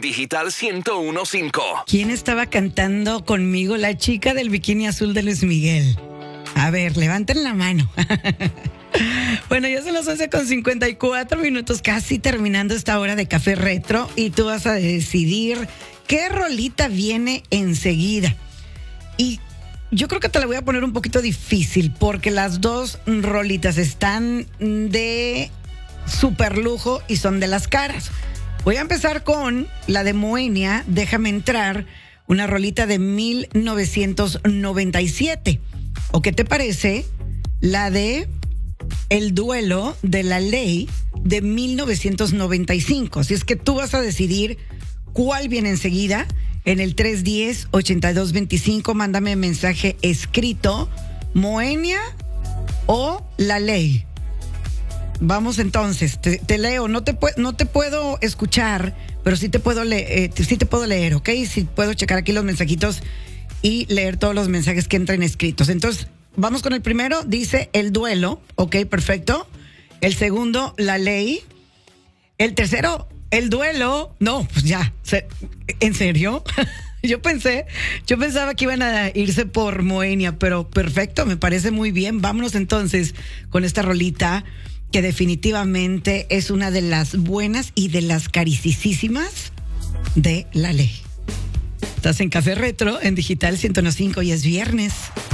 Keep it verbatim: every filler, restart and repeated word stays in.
Digital ciento uno punto cinco. ¿Quién estaba cantando conmigo? La chica del bikini azul de Luis Miguel. A ver, levanten la mano. Bueno, ya son las once con cincuenta y cuatro minutos, casi terminando esta hora de Café Retro, y tú vas a decidir qué rolita viene enseguida. Y yo creo que te la voy a poner un poquito difícil porque las dos rolitas están de super lujo y son de las caras. Voy a empezar con la de Moenia, Déjame Entrar, una rolita de mil novecientos noventa y siete. ¿O qué te parece la de El Duelo de La Ley de mil novecientos noventa y cinco? Así es que tú vas a decidir cuál viene enseguida. En el tres uno cero, ocho dos dos cinco, mándame mensaje escrito, Moenia o La Ley. Vamos entonces, te, te leo, no te, no te puedo escuchar, pero sí te puedo leer, eh, sí te puedo leer, ¿ok? Sí puedo checar aquí los mensajitos y leer todos los mensajes que entren escritos. Entonces, vamos con el primero, dice El Duelo, ok, perfecto. El segundo, La Ley. El tercero, El Duelo. No, pues ya, ¿en serio? Yo pensé, yo pensaba que iban a irse por Moenia, pero perfecto, me parece muy bien. Vámonos entonces con esta rolita que definitivamente es una de las buenas y de las caricísimas de La Ley. Estás en Café Retro, en Digital ciento uno punto cinco y es viernes.